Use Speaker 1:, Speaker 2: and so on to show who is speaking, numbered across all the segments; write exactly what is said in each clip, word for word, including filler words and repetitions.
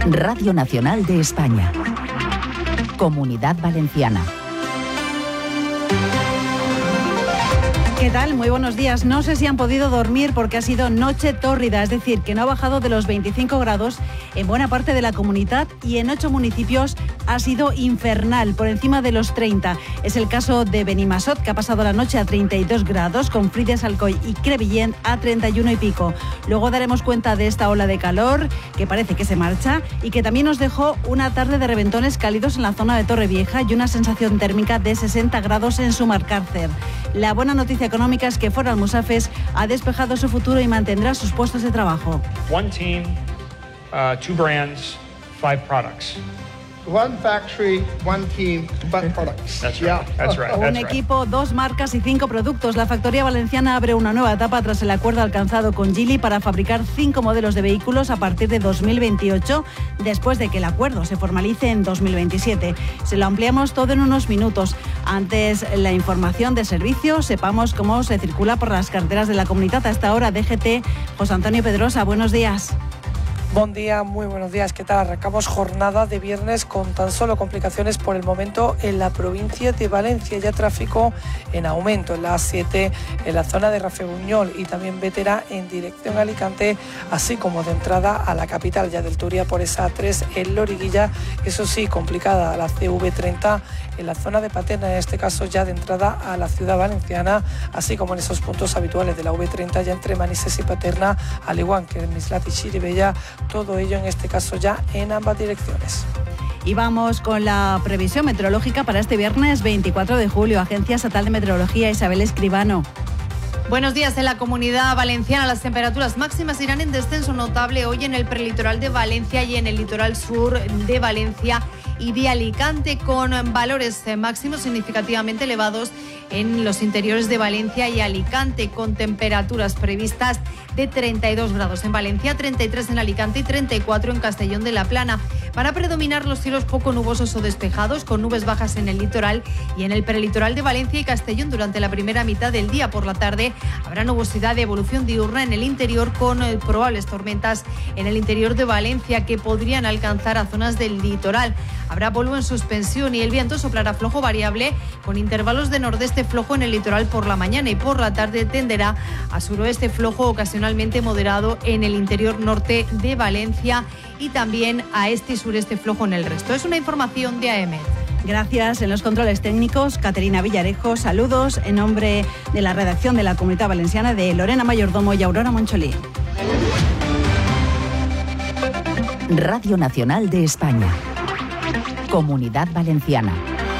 Speaker 1: Radio Nacional de España. Comunidad Valenciana.
Speaker 2: ¿Qué tal? Muy buenos días. No sé si han podido dormir porque ha sido noche tórrida, es decir, que no ha bajado de los veinticinco grados en buena parte de la comunidad y en ocho municipios ha sido infernal, por encima de los treinta. Es el caso de Benimassot, que ha pasado la noche a treinta y dos grados, con Frides, Alcoy y Crevillent a treinta y uno y pico. Luego daremos cuenta de esta ola de calor, que parece que se marcha, y que también nos dejó una tarde de reventones cálidos en la zona de Torrevieja y una sensación térmica de sesenta grados en Sumarcárcer. La buena noticia económica es que Ford Almusafes ha despejado su futuro y mantendrá sus puestos de trabajo.
Speaker 3: One team, uh, two brands, five products.
Speaker 4: One factory, one team, but products.
Speaker 3: That's right. Yeah. That's right.
Speaker 2: Un
Speaker 3: That's
Speaker 2: equipo,
Speaker 3: right.
Speaker 2: dos marcas y cinco productos. La factoría valenciana abre una nueva etapa tras el acuerdo alcanzado con Geely para fabricar cinco modelos de vehículos a partir de dos mil veintiocho, después de que el acuerdo se formalice en dos mil veintisiete. Se lo ampliamos todo en unos minutos. Antes, la información de servicio. Sepamos cómo se circula por las carreteras de la comunidad. Hasta ahora, D G T. José Antonio Pedrosa, buenos días.
Speaker 5: Buen día, muy buenos días. ¿Qué tal? Arrancamos jornada de viernes con tan solo complicaciones por el momento en la provincia de Valencia. Ya tráfico en aumento en la A siete, en la zona de Rafelbuñol y también Bétera en dirección a Alicante, así como de entrada a la capital ya del Turia por esa A tres en Loriguilla. Eso sí, complicada la C V treinta en la zona de Paterna, en este caso ya de entrada a la ciudad valenciana, así como en esos puntos habituales de la V treinta ya entre Manises y Paterna, al igual que en Mislat y Chirivella. Todo ello en este caso ya en ambas direcciones.
Speaker 2: Y vamos con la previsión meteorológica para este viernes veinticuatro de julio. Agencia Estatal de Meteorología, Isabel Escribano.
Speaker 6: Buenos días. En la Comunidad Valenciana las temperaturas máximas irán en descenso notable hoy en el prelitoral de Valencia y en el litoral sur de Valencia y de Alicante, con valores máximos significativamente elevados en los interiores de Valencia y Alicante, con temperaturas previstas de treinta y dos grados en Valencia, treinta y tres en Alicante y treinta y cuatro en Castellón de la Plana. Van a predominar los cielos poco nubosos o despejados, con nubes bajas en el litoral y en el prelitoral de Valencia y Castellón durante la primera mitad del día. Por la tarde habrá nubosidad de evolución diurna en el interior, con eh, probables tormentas en el interior de Valencia que podrían alcanzar a zonas del litoral. Habrá polvo en suspensión y el viento soplará flojo variable, con intervalos de nordeste flojo en el litoral por la mañana, y por la tarde tenderá a suroeste flojo ocasionalmente moderado en el interior norte de Valencia y también a este y sureste flojo en el resto. Es una información de A E M E D.
Speaker 2: Gracias. En los controles técnicos, Caterina Villarejo. Saludos en nombre de la redacción de la Comunidad Valenciana, de Lorena Mayordomo y Aurora Moncholí.
Speaker 1: Radio Nacional de España. Comunidad Valenciana.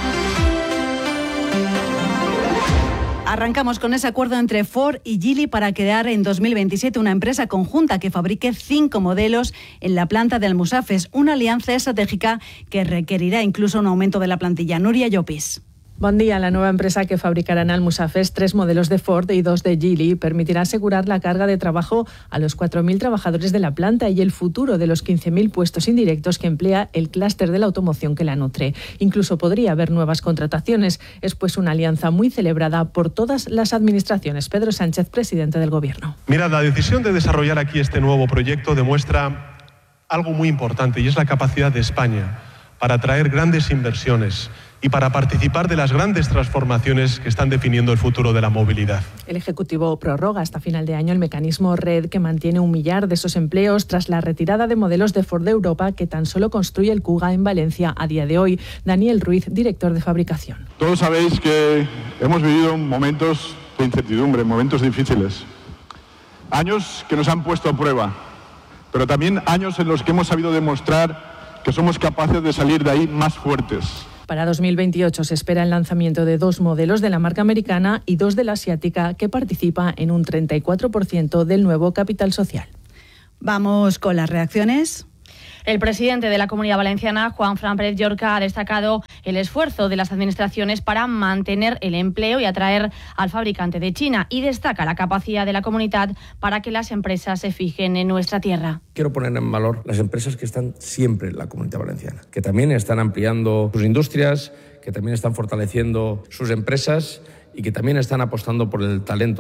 Speaker 2: Arrancamos con ese acuerdo entre Ford y Geely para crear en dos mil veintisiete una empresa conjunta que fabrique cinco modelos en la planta de Almusafes, una alianza estratégica que requerirá incluso un aumento de la plantilla. Nuria Llopis.
Speaker 7: Buen día. La nueva empresa que fabricará en Almusafes tres modelos de Ford y dos de Geely permitirá asegurar la carga de trabajo a los cuatro mil trabajadores de la planta y el futuro de los quince mil puestos indirectos que emplea el clúster de la automoción que la nutre. Incluso podría haber nuevas contrataciones. Es pues una alianza muy celebrada por todas las administraciones. Pedro Sánchez, presidente del Gobierno.
Speaker 8: Mira, la decisión de desarrollar aquí este nuevo proyecto demuestra algo muy importante, y es la capacidad de España para atraer grandes inversiones y para participar de las grandes transformaciones que están definiendo el futuro de la movilidad.
Speaker 7: El Ejecutivo prorroga hasta final de año el mecanismo RED, que mantiene un millar de esos empleos tras la retirada de modelos de Ford de Europa, que tan solo construye el Kuga en Valencia a día de hoy. Daniel Ruiz, director de fabricación.
Speaker 9: Todos sabéis que hemos vivido momentos de incertidumbre, momentos difíciles. Años que nos han puesto a prueba, pero también años en los que hemos sabido demostrar que somos capaces de salir de ahí más fuertes.
Speaker 7: Para dos mil veintiocho se espera el lanzamiento de dos modelos de la marca americana y dos de la asiática, que participa en un treinta y cuatro por ciento del nuevo capital social.
Speaker 2: Vamos con las reacciones.
Speaker 10: El presidente de la Comunidad Valenciana, Juanfran Pérez Llorca, ha destacado el esfuerzo de las administraciones para mantener el empleo y atraer al fabricante de China, y destaca la capacidad de la comunidad para que las empresas se fijen en nuestra tierra.
Speaker 11: Quiero poner en valor las empresas que están siempre en la Comunidad Valenciana, que también están ampliando sus industrias, que también están fortaleciendo sus empresas y que también están apostando por el talento.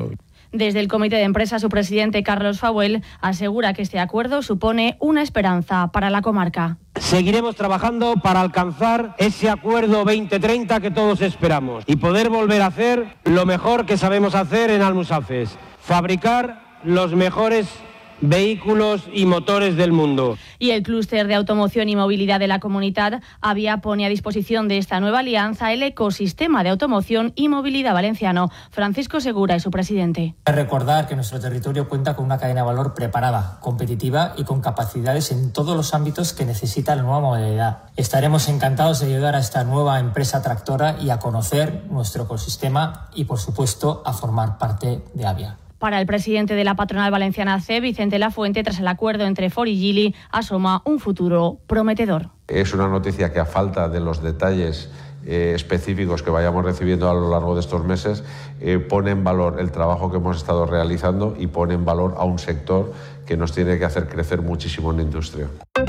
Speaker 10: Desde el comité de empresa, su presidente Carlos Fauel asegura que este acuerdo supone una esperanza para la comarca.
Speaker 12: Seguiremos trabajando para alcanzar ese acuerdo veinte treinta que todos esperamos y poder volver a hacer lo mejor que sabemos hacer en Almusafes, fabricar los mejores vehículos y motores del mundo.
Speaker 10: Y el clúster de automoción y movilidad de la comunidad Avia pone a disposición de esta nueva alianza el ecosistema de automoción y movilidad valenciano. Francisco Segura es su presidente.
Speaker 13: Recordar que nuestro territorio cuenta con una cadena de valor preparada, competitiva y con capacidades en todos los ámbitos que necesita la nueva modalidad. Estaremos encantados de ayudar a esta nueva empresa tractora y a conocer nuestro ecosistema y, por supuesto, a formar parte de Avia.
Speaker 10: Para el presidente de la patronal valenciana C E, Vicente Lafuente, tras el acuerdo entre Ford y Geely, asoma un futuro prometedor.
Speaker 14: Es una noticia que, a falta de los detalles eh, específicos que vayamos recibiendo a lo largo de estos meses, eh, pone en valor el trabajo que hemos estado realizando y pone en valor a un sector que nos tiene que hacer crecer muchísimo en la industria.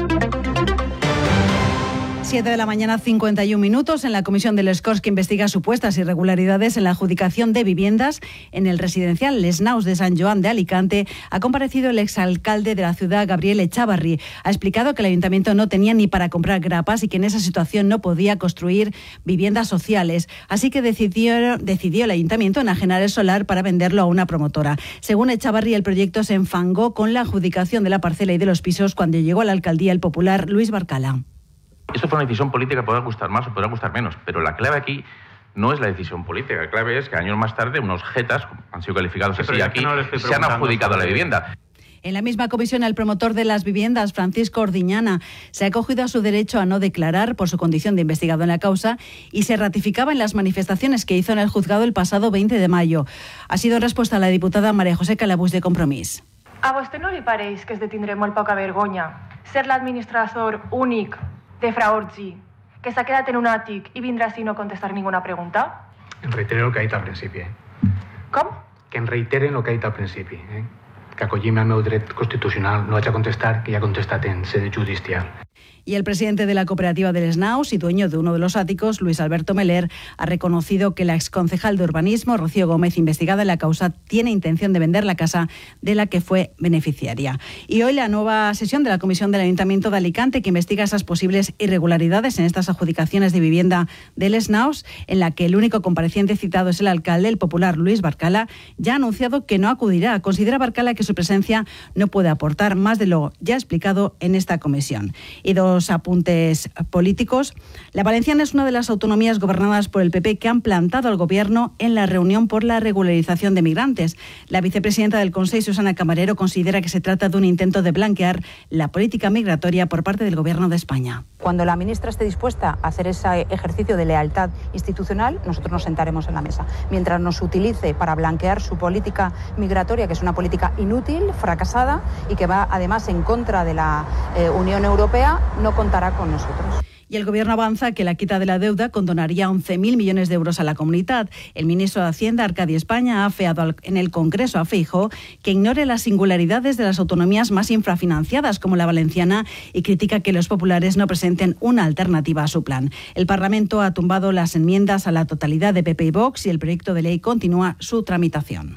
Speaker 2: siete de la mañana, cincuenta y un minutos. En la comisión de Les Corts, que investiga supuestas irregularidades en la adjudicación de viviendas en el residencial Les Naus de San Joan de Alicante, ha comparecido el exalcalde de la ciudad, Gabriel Echavarri. Ha explicado que el ayuntamiento no tenía ni para comprar grapas y que en esa situación no podía construir viviendas sociales. Así que decidió, decidió el ayuntamiento enajenar el solar para venderlo a una promotora. Según Echavarri, el proyecto se enfangó con la adjudicación de la parcela y de los pisos cuando llegó a la alcaldía el popular Luis Barcala.
Speaker 15: Esto fue una decisión política, podrá gustar más o podrá gustar menos, pero la clave aquí no es la decisión política. La clave es que años más tarde unos jetas, han sido calificados así aquí, no se han adjudicado la vivienda.
Speaker 2: En la misma comisión, el promotor de las viviendas, Francisco Ordiñana, se ha acogido a su derecho a no declarar por su condición de investigado en la causa y se ratificaba en las manifestaciones que hizo en el juzgado el pasado veinte de mayo. Ha sido en respuesta a la diputada María José Calabús de Compromís.
Speaker 16: A vostè no li pareix que es de tindre molt poca vergonya ser l'administrador únic de Fra Orgi, que s'ha quedat en un àtic i vindrà així no contestar ninguna pregunta?
Speaker 17: En reitero el que ha dit al principi. Eh?
Speaker 16: Com?
Speaker 17: Que en reiteren el que ha dit al principi. Eh? Que acollim el meu dret constitucional, no haig de contestar, que ja ha contestat en sede judicial.
Speaker 2: Y el presidente de la cooperativa de Les Naus y dueño de uno de los áticos, Luis Alberto Meller, ha reconocido que la exconcejal de urbanismo, Rocío Gómez, investigada en la causa, tiene intención de vender la casa de la que fue beneficiaria. Y hoy la nueva sesión de la Comisión del Ayuntamiento de Alicante, que investiga esas posibles irregularidades en estas adjudicaciones de vivienda de Les Naus, en la que el único compareciente citado es el alcalde, el popular Luis Barcala, ya ha anunciado que no acudirá. Considera Barcala que su presencia no puede aportar más de lo ya explicado en esta comisión. Y dos apuntes políticos. La Valenciana es una de las autonomías gobernadas por el P P que han plantado al gobierno en la reunión por la regularización de migrantes. La vicepresidenta del Consejo, Susana Camarero, considera que se trata de un intento de blanquear la política migratoria por parte del Gobierno de España.
Speaker 18: Cuando la ministra esté dispuesta a hacer ese ejercicio de lealtad institucional, nosotros nos sentaremos en la mesa. Mientras nos utilice para blanquear su política migratoria, que es una política inútil, fracasada y que va además en contra de la eh, Unión Europea, no contará con nosotros.
Speaker 2: Y el Gobierno avanza que la quita de la deuda condonaría once mil millones de euros a la comunidad. El ministro de Hacienda, Arcadi España, ha afeado en el Congreso a Feijóo que ignore las singularidades de las autonomías más infrafinanciadas, como la valenciana, y critica que los populares no presenten una alternativa a su plan. El Parlamento ha tumbado las enmiendas a la totalidad de P P y Vox y el proyecto de ley continúa su tramitación.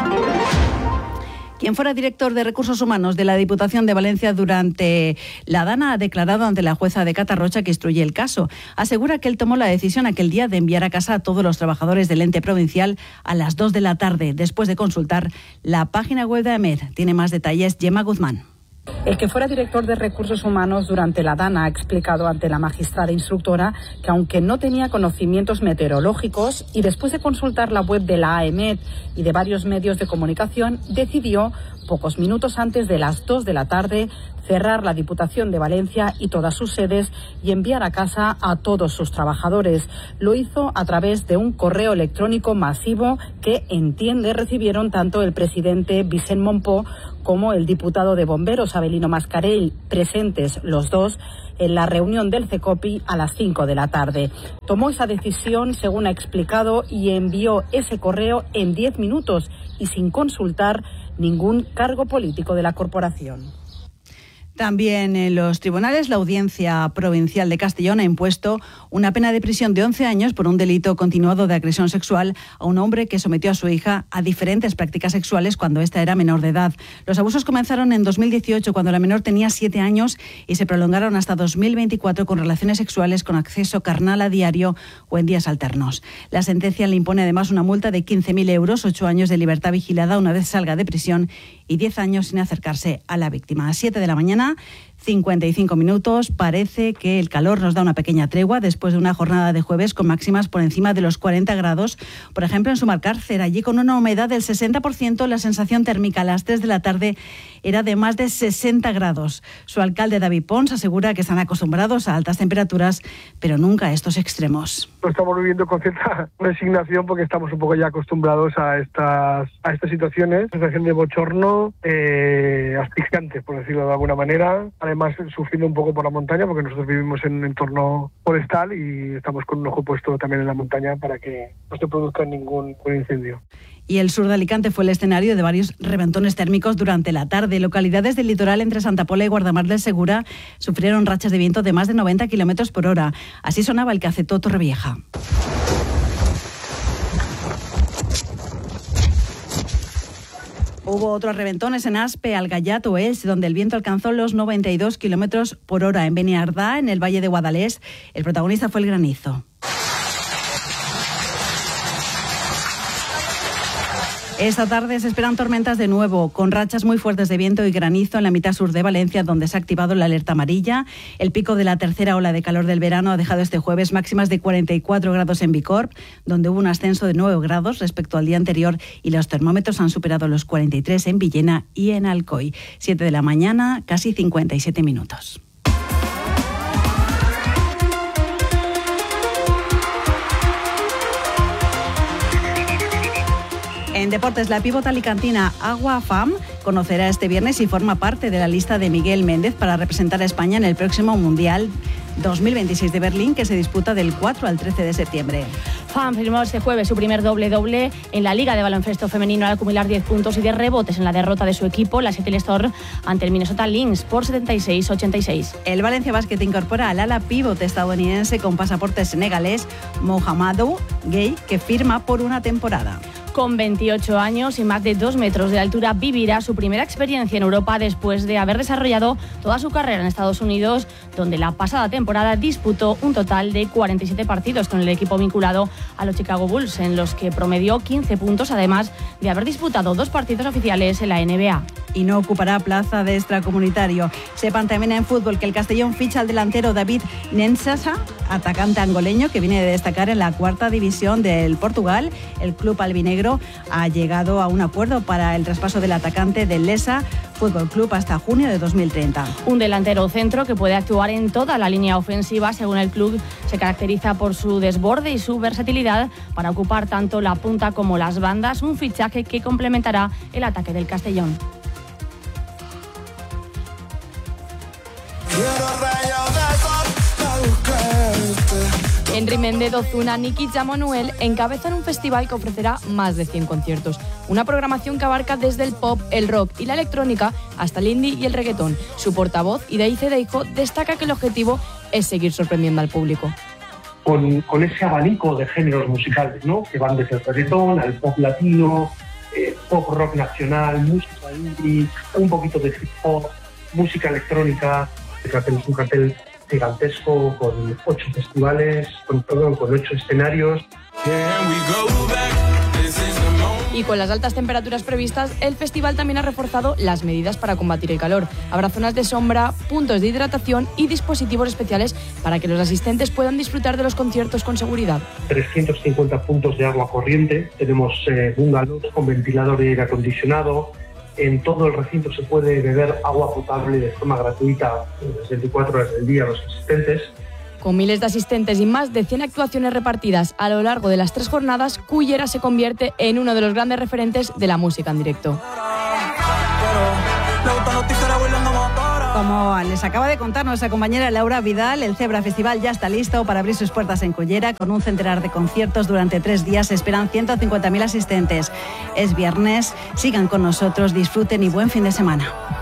Speaker 2: Quien fuera director de Recursos Humanos de la Diputación de Valencia durante la Dana ha declarado ante la jueza de Catarrocha que instruye el caso. Asegura que él tomó la decisión aquel día de enviar a casa a todos los trabajadores del ente provincial a las dos de la tarde, después de consultar la página web de AEMET. Tiene más detalles Gemma Guzmán.
Speaker 19: El que fuera director de Recursos Humanos durante la Dana ha explicado ante la magistrada instructora que aunque no tenía conocimientos meteorológicos y después de consultar la web de la AEMET y de varios medios de comunicación, decidió, pocos minutos antes de las dos de la tarde, cerrar la Diputación de Valencia y todas sus sedes y enviar a casa a todos sus trabajadores. Lo hizo a través de un correo electrónico masivo que, entiende, recibieron tanto el presidente Vicent Mompó como el diputado de Bomberos, Abelino Mascarell, presentes los dos en la reunión del CECOPI a las cinco de la tarde. Tomó esa decisión, según ha explicado, y envió ese correo en diez minutos y sin consultar ningún cargo político de la corporación.
Speaker 2: También en los tribunales, la Audiencia Provincial de Castellón ha impuesto una pena de prisión de once años por un delito continuado de agresión sexual a un hombre que sometió a su hija a diferentes prácticas sexuales cuando ésta era menor de edad. Los abusos comenzaron en dos mil dieciocho, cuando la menor tenía siete años, y se prolongaron hasta dos mil veinticuatro con relaciones sexuales con acceso carnal a diario o en días alternos. La sentencia le impone además una multa de quince mil euros, ocho años de libertad vigilada una vez salga de prisión y diez años sin acercarse a la víctima. A siete de la mañana, cincuenta y cinco minutos. Parece que el calor nos da una pequeña tregua después de una jornada de jueves con máximas por encima de los cuarenta grados. Por ejemplo, en Sumarcárcer, allí con una humedad del sesenta por ciento, la sensación térmica a las tres de la tarde era de más de sesenta grados. Su alcalde, David Pons, asegura que están acostumbrados a altas temperaturas, pero nunca a estos extremos.
Speaker 20: Lo estamos viviendo con cierta resignación porque estamos un poco ya acostumbrados a estas, a estas situaciones. Sensación de bochorno, eh, asfixiante, por decirlo de alguna manera. Además, sufriendo un poco por la montaña, porque nosotros vivimos en un entorno forestal y estamos con un ojo puesto también en la montaña para que no se produzca ningún, ningún incendio.
Speaker 2: Y el sur de Alicante fue el escenario de varios reventones térmicos durante la tarde. Localidades del litoral entre Santa Pola y Guardamar del Segura sufrieron rachas de viento de más de noventa kilómetros por hora. Así sonaba el que acetó Torrevieja. Hubo otros reventones en Aspe, Algallat o Elx, donde el viento alcanzó los noventa y dos kilómetros por hora. En Beniardá, en el Valle de Guadalest, el protagonista fue el granizo. Esta tarde se esperan tormentas de nuevo, con rachas muy fuertes de viento y granizo en la mitad sur de Valencia, donde se ha activado la alerta amarilla. El pico de la tercera ola de calor del verano ha dejado este jueves máximas de cuarenta y cuatro grados en Bicorp, donde hubo un ascenso de nueve grados respecto al día anterior, y los termómetros han superado los cuarenta y tres en Villena y en Alcoy. siete de la mañana, casi cincuenta y siete minutos. En deportes, la pívot alicantina Agua Fam conocerá este viernes si forma parte de la lista de Miguel Méndez para representar a España en el próximo Mundial dos mil veintiséis de Berlín, que se disputa del cuatro al trece de septiembre.
Speaker 10: Fam firmó este jueves su primer doble-doble en la Liga de Baloncesto Femenino al acumular diez puntos y diez rebotes en la derrota de su equipo, la Seattle Storm, ante el Minnesota Lynx por setenta y seis a ochenta y seis.
Speaker 2: El Valencia Basket incorpora al ala pívot estadounidense con pasaporte senegalés, Mohamedou Gueye, que firma por una temporada.
Speaker 10: Con veintiocho años y más de dos metros de altura, vivirá su primera experiencia en Europa después de haber desarrollado toda su carrera en Estados Unidos, donde la pasada temporada disputó un total de cuarenta y siete partidos con el equipo vinculado a los Chicago Bulls, en los que promedió quince puntos, además de haber disputado dos partidos oficiales en la N B A.
Speaker 2: Y no ocupará plaza de extracomunitario. Sepan también en fútbol que el Castellón ficha al delantero David Nensasa, atacante angoleño que viene de destacar en la cuarta división del Portugal. El club albinegro ha llegado a un acuerdo para el traspaso del atacante del Lesa Fútbol Club hasta junio de dos mil treinta.
Speaker 10: Un delantero centro que puede actuar en toda la línea ofensiva. Según el club, se caracteriza por su desborde y su versatilidad para ocupar tanto la punta como las bandas, un fichaje que complementará el ataque del Castellón.
Speaker 21: Henry Méndez, Ozuna, Nicky Jam o Anuel encabezan un festival que ofrecerá más de cien conciertos. Una programación que abarca desde el pop, el rock y la electrónica hasta el indie y el reggaetón. Su portavoz, Idaize Deijo, destaca que el objetivo es seguir sorprendiendo al público.
Speaker 22: Con, con ese abanico de géneros musicales, ¿no?, que van desde el reggaetón al pop latino, eh, pop rock nacional, música indie, un poquito de hip hop, música electrónica. El cartel es un cartel gigantesco con ocho festivales, con, perdón, con ocho escenarios.
Speaker 21: Y con las altas temperaturas previstas, el festival también ha reforzado las medidas para combatir el calor. Habrá zonas de sombra, puntos de hidratación y dispositivos especiales para que los asistentes puedan disfrutar de los conciertos con seguridad.
Speaker 22: trescientos cincuenta puntos de agua corriente, tenemos eh, bungalows con ventilador y aire acondicionado. En todo el recinto se puede beber agua potable de forma gratuita las veinticuatro horas del día a los asistentes.
Speaker 21: Con miles de asistentes y más de cien actuaciones repartidas a lo largo de las tres jornadas, Cullera se convierte en uno de los grandes referentes de la música en directo.
Speaker 2: Como les acaba de contar nuestra compañera Laura Vidal, el Zebra Festival ya está listo para abrir sus puertas en Cullera. Con un centenar de conciertos durante tres días se esperan ciento cincuenta mil asistentes. Es viernes, sigan con nosotros, disfruten y buen fin de semana.